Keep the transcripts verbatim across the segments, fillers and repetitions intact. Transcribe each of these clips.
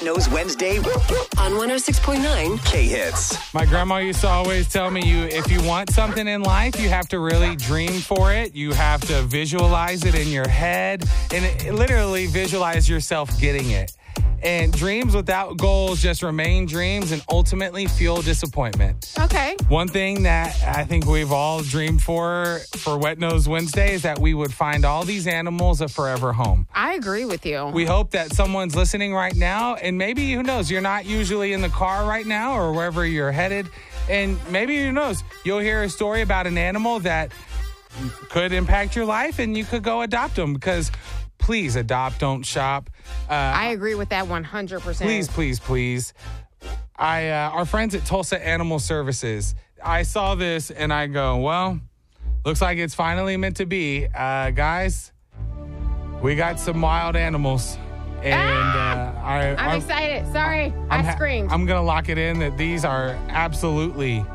Wet Nose Wednesday on one oh six point nine K-Hits. My grandma used to always tell me, you if you want something in life, you have to really dream for it. You have to visualize it in your head and it, literally visualize yourself getting it. And dreams without goals just remain dreams and ultimately fuel disappointment. Okay. One thing that I think we've all dreamed for for Wet Nose Wednesday is that we would find all these animals a forever home. I agree with you. We hope that someone's listening right now, and maybe, who knows, you're not usually in the car right now or wherever you're headed, and maybe, who knows, you'll hear a story about an animal that could impact your life, and you could go adopt them, because please adopt, don't shop. Uh, I agree with that one hundred percent. Please, please, please. I uh, our friends at Tulsa Animal Services, I saw this and I go, well, looks like it's finally meant to be. Uh, guys, we got some wild animals. And ah! uh, I, I'm, I'm excited. Sorry, I'm I ha- screamed. I'm going to lock it in that these are absolutely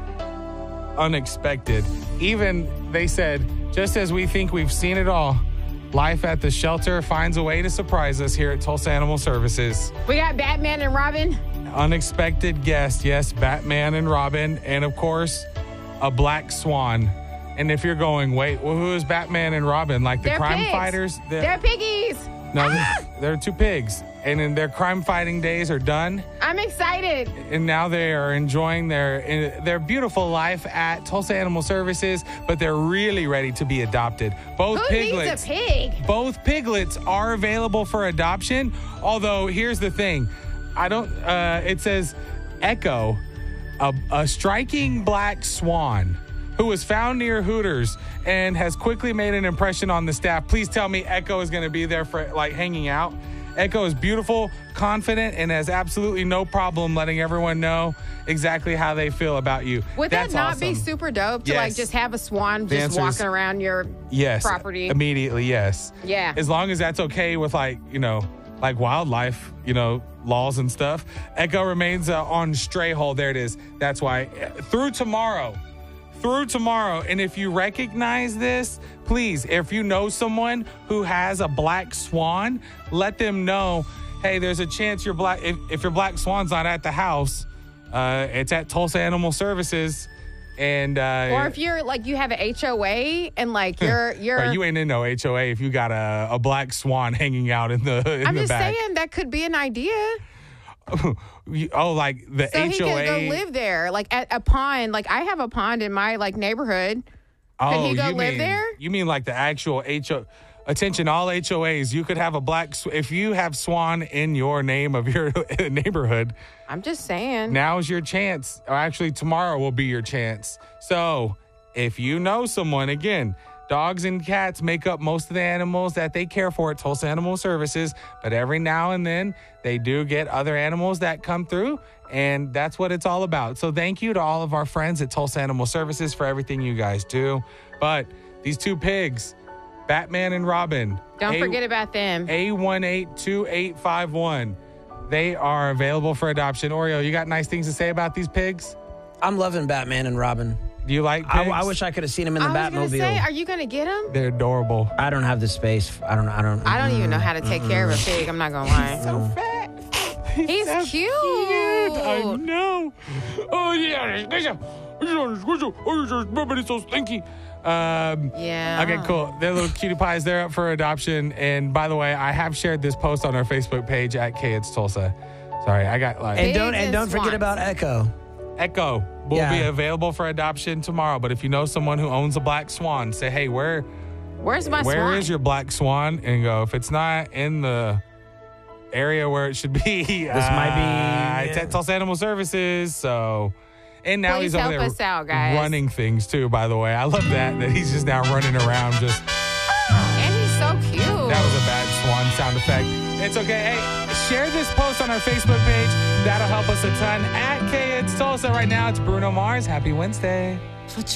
unexpected. Even, they said, just as we think we've seen it all, life at the shelter finds a way to surprise us here at Tulsa Animal Services. We got Batman and Robin. Unexpected guest, yes, Batman and Robin, and of course, a black swan. And if you're going, wait, well, who is Batman and Robin? Like the They're crime pigs. fighters? They're, They're piggies. No, ah! they're, they're two pigs. And in their crime fighting days are done. I'm excited. And now they are enjoying their their beautiful life at Tulsa Animal Services, but they're really ready to be adopted. Both Who piglets. needs a pig? Both piglets are available for adoption. Although here's the thing, I don't. Uh, it says Echo, a, a striking black swan who was found near Hooters and has quickly made an impression on the staff. Please tell me Echo is going to be there for like hanging out. Echo is beautiful, confident, and has absolutely no problem letting everyone know exactly how they feel about you. Would That's that not awesome. be super dope to Yes. like just have a swan The just answer is walking around your yes, property? Immediately, yes. Yeah. As long as that's okay with like, you know, like wildlife, you know, laws and stuff. Echo remains uh, on stray hold. There it is. That's why. Through tomorrow. Through tomorrow. And if you recognize this, please, if you know someone who has a black swan, let them know, hey, there's a chance your black, if, if your black swan's not at the house, uh, it's at Tulsa Animal Services. And uh, or if you're like, you have an H O A and like you're, you're, Right, you ain't in no H O A if you got a, a black swan hanging out in the in I'm the just back. saying that could be an idea. Oh, like the So H O A. he could go live there, like at a pond. Like I have a pond in my like neighborhood. Oh, Could he go you live mean, there? You mean like the actual H O A? Attention, all H O As. You could have a black. Sw- if you have swan in your name of your neighborhood, I'm just saying. now's your chance. Or actually, tomorrow will be your chance. So, if you know someone, again, dogs and cats make up most of the animals that they care for at Tulsa Animal Services. But every now and then, they do get other animals that come through. And that's what it's all about. So thank you to all of our friends at Tulsa Animal Services for everything you guys do. But these two pigs, Batman and Robin. Don't A- forget about them. A one eight two eight five one. They are available for adoption. Oreo, you got nice things to say about these pigs? I'm loving Batman and Robin. Do you like I, pigs? I wish I could have seen him in the I was gonna Batmobile. say, are you gonna get them? They're adorable. I don't have the space. I don't. I don't. I don't even know how to take care of a pig. I'm not gonna lie. So fat. He's so cute. I know. Oh, yeah. Oh, it's so stinky. Um, Yeah. Okay, cool. They're little cutie pies. They're up for adoption. And by the way, I have shared this post on our Facebook page at K It's Tulsa. Sorry, I got like And don't Pigs and and don't forget swans. about Echo. Echo will Yeah. be available for adoption tomorrow. But if you know someone who owns a black swan, say, hey, where Where's my where swan? is your black swan? And go, if it's not in the area where it should be, this might be- it's at Tulsa Animal Services. So, and now Please he's over help there us out, guys. running things too. By the way, I love that that he's just now running around. Just And he's so cute. that was a bad swan sound effect. It's okay. Hey, share this post on our Facebook page. That'll help us a ton. At K It's Tulsa right now. It's Bruno Mars. Happy Wednesday.